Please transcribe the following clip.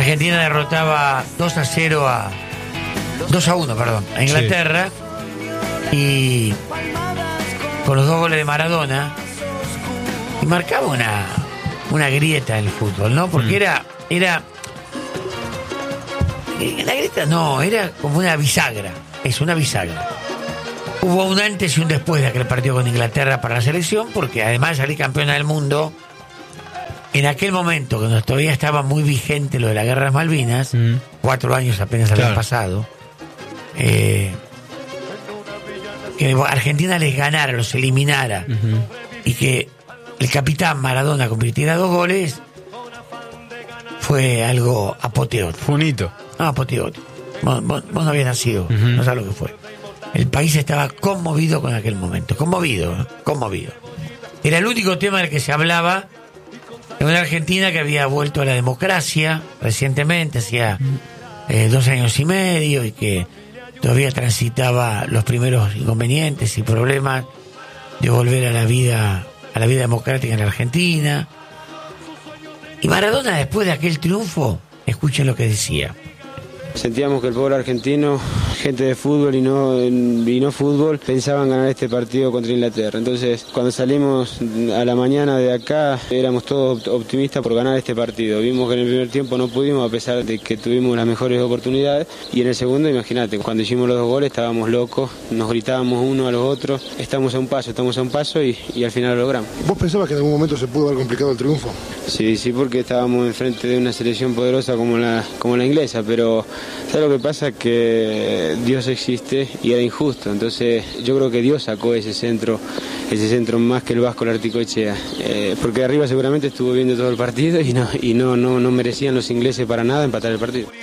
Argentina derrotaba 2-1 a Inglaterra, y con los 2 goles de Maradona, y marcaba una grieta en el fútbol, ¿no? Porque era la grieta no, era como una bisagra. Es una bisagra. Hubo un antes y un después de aquel partido con Inglaterra para la selección, porque además de salir campeona del mundo, en aquel momento, cuando todavía estaba muy vigente lo de la Guerra de las Malvinas, 4 años apenas habían pasado, que Argentina les ganara, los eliminara, y que el capitán Maradona convirtiera 2 goles, fue algo apoteótico. Fue un hito. No, apoteótico. Vos no habías nacido, no sabes lo que fue. El país estaba conmovido con aquel momento. Conmovido. Era el único tema del que se hablaba en una Argentina que había vuelto a la democracia recientemente, hacía 2 años y medio, y que todavía transitaba los primeros inconvenientes y problemas de volver a la vida democrática en la Argentina. Y Maradona, después de aquel triunfo, escuchen lo que decía. Sentíamos que el pueblo argentino, gente de fútbol y no fútbol, pensaban ganar este partido contra Inglaterra. Entonces, cuando salimos a la mañana de acá, éramos todos optimistas por ganar este partido. Vimos que en el primer tiempo no pudimos, a pesar de que tuvimos las mejores oportunidades. Y en el segundo, imagínate, cuando hicimos los 2 goles estábamos locos, nos gritábamos uno a los otros, estamos a un paso y al final lo logramos. ¿Vos pensabas que en algún momento se pudo haber complicado el triunfo? Sí, porque estábamos enfrente de una selección poderosa como la inglesa, pero ¿sabes lo que pasa? Que Dios existe y era injusto. Entonces yo creo que Dios sacó ese centro más que el Vasco Larticoechea, porque arriba seguramente estuvo viendo todo el partido y no merecían los ingleses para nada empatar el partido.